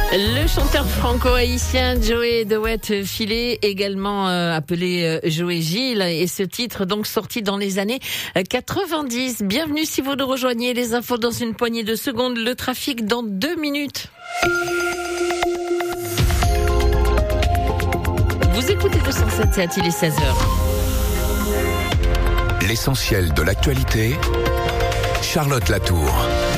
Le chanteur franco-haïtien Joey DeWet Filet, également appelé Joey Gilles, et ce titre donc sorti dans les années 90. Bienvenue si vous nous rejoignez, les infos dans une poignée de secondes, le trafic dans 2 minutes. Vous écoutez le 107.7, il est 16h. L'essentiel de l'actualité, Charlotte Latour.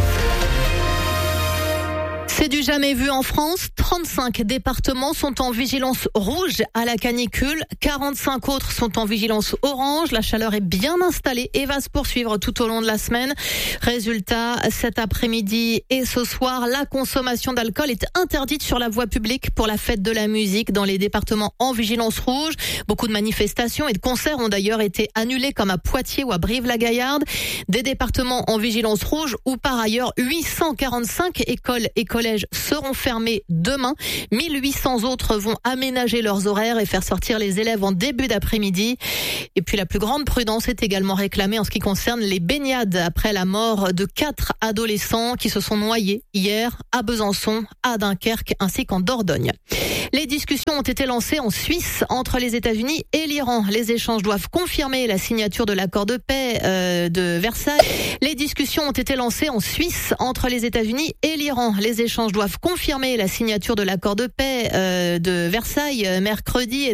C'est du jamais vu en France. 35 départements sont en vigilance rouge à la canicule. 45 autres sont en vigilance orange. La chaleur est bien installée et va se poursuivre tout au long de la semaine. Résultat, cet après-midi et ce soir, la consommation d'alcool est interdite sur la voie publique pour la fête de la musique dans les départements en vigilance rouge. Beaucoup de manifestations et de concerts ont d'ailleurs été annulés comme à Poitiers ou à Brive-la-Gaillarde. Des départements en vigilance rouge où par ailleurs 845 écoles et collèges seront fermés demain. 1800 autres vont aménager leurs horaires et faire sortir les élèves en début d'après-midi. Et puis la plus grande prudence est également réclamée en ce qui concerne les baignades après la mort de 4 adolescents qui se sont noyés hier à Besançon, à Dunkerque ainsi qu'en Dordogne. Les discussions ont été lancées en Suisse entre les États-Unis et l'Iran. Les échanges doivent confirmer la signature de l'accord de paix de Versailles. Les discussions ont été lancées en Suisse entre les États-Unis et l'Iran. Les échanges doivent confirmer la signature de l'accord de paix de Versailles mercredi.